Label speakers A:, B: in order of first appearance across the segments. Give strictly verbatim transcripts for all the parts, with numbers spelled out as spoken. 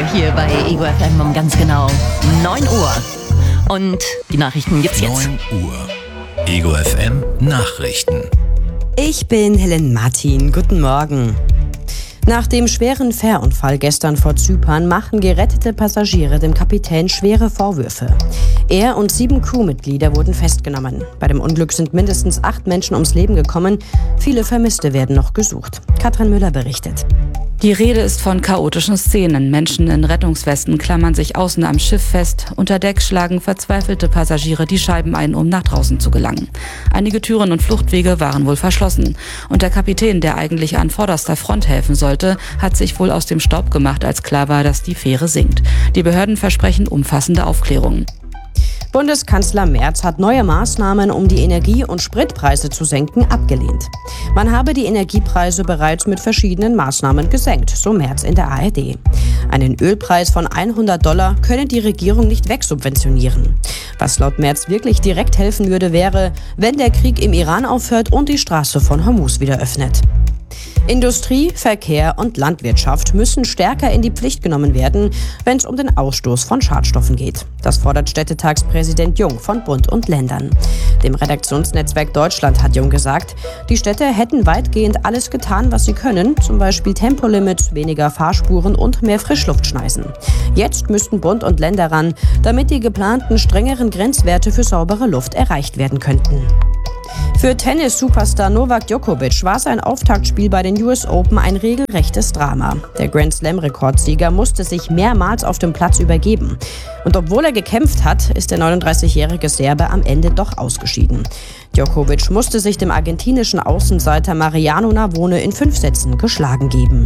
A: hier bei Ego F M um ganz genau neun Uhr. Und die Nachrichten gibt's jetzt.
B: neun Uhr. Ego F M Nachrichten.
C: Ich bin Helen Martin. Guten Morgen. Nach dem schweren Fährunfall gestern vor Zypern machen gerettete Passagiere dem Kapitän schwere Vorwürfe. Er und sieben Crewmitglieder wurden festgenommen. Bei dem Unglück sind mindestens acht Menschen ums Leben gekommen. Viele Vermisste werden noch gesucht. Katrin Müller berichtet.
D: Die Rede ist von chaotischen Szenen. Menschen in Rettungswesten klammern sich außen am Schiff fest. Unter Deck schlagen verzweifelte Passagiere die Scheiben ein, um nach draußen zu gelangen. Einige Türen und Fluchtwege waren wohl verschlossen. Und der Kapitän, der eigentlich an vorderster Front helfen sollte, hat sich wohl aus dem Staub gemacht, als klar war, dass die Fähre sinkt. Die Behörden versprechen umfassende Aufklärung.
C: Bundeskanzler Merz hat neue Maßnahmen, um die Energie- und Spritpreise zu senken, abgelehnt. Man habe die Energiepreise bereits mit verschiedenen Maßnahmen gesenkt, so Merz in der A R D. Einen Ölpreis von hundert Dollar könne die Regierung nicht wegsubventionieren. Was laut Merz wirklich direkt helfen würde, wäre, wenn der Krieg im Iran aufhört und die Straße von Hormuz wieder öffnet. Industrie, Verkehr und Landwirtschaft müssen stärker in die Pflicht genommen werden, wenn es um den Ausstoß von Schadstoffen geht. Das fordert Städtetagspräsident Jung von Bund und Ländern. Dem Redaktionsnetzwerk Deutschland hat Jung gesagt, die Städte hätten weitgehend alles getan, was sie können, zum Beispiel Tempolimit, weniger Fahrspuren und mehr Frischluftschneisen. Jetzt müssten Bund und Länder ran, damit die geplanten strengeren Grenzwerte für saubere Luft erreicht werden könnten. Für Tennis-Superstar Novak Djokovic war sein Auftaktspiel bei den U S Open ein regelrechtes Drama. Der Grand Slam-Rekordsieger musste sich mehrmals auf dem Platz übergeben. Und obwohl er gekämpft hat, ist der neununddreißigjährige Serbe am Ende doch ausgeschieden. Djokovic musste sich dem argentinischen Außenseiter Mariano Navone in fünf Sätzen geschlagen geben.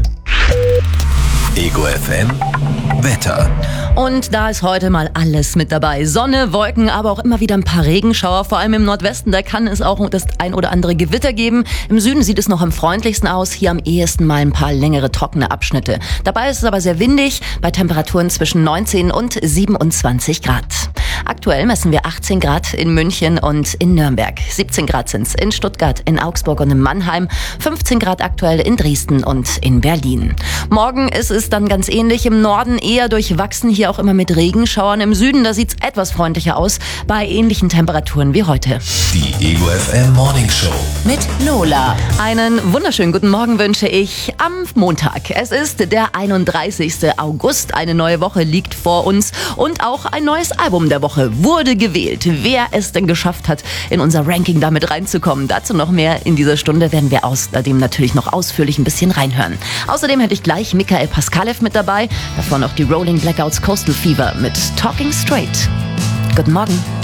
B: Ego F M Wetter.
A: Und da ist heute mal alles mit dabei. Sonne, Wolken, aber auch immer wieder ein paar Regenschauer. Vor allem im Nordwesten, da kann es auch das ein oder andere Gewitter geben. Im Süden sieht es noch am freundlichsten aus. Hier am ehesten mal ein paar längere trockene Abschnitte. Dabei ist es aber sehr windig, bei Temperaturen zwischen neunzehn und siebenundzwanzig Grad. Aktuell messen wir achtzehn Grad in München und in Nürnberg. siebzehn Grad sind es in Stuttgart, in Augsburg und in Mannheim. fünfzehn Grad aktuell in Dresden und in Berlin. Morgen ist es dann ganz ähnlich. Im Norden eher durchwachsen, hier auch immer mit Regenschauern. Im Süden, da sieht es etwas freundlicher aus, bei ähnlichen Temperaturen wie heute.
B: Die Ego F M Morning Show
A: Mit Lola. Einen wunderschönen guten Morgen wünsche ich am Montag. Es ist der einunddreißigste August. Eine neue Woche liegt vor uns und auch ein neues Album der Woche wurde gewählt. Wer es denn geschafft hat, in unser Ranking damit reinzukommen, dazu noch mehr in dieser Stunde, werden wir außerdem natürlich noch ausführlich ein bisschen reinhören. Außerdem hätte ich gleich Michael Paskalev mit dabei, davor noch die Rolling Blackouts Coastal Fever mit Talking Straight. Guten Morgen.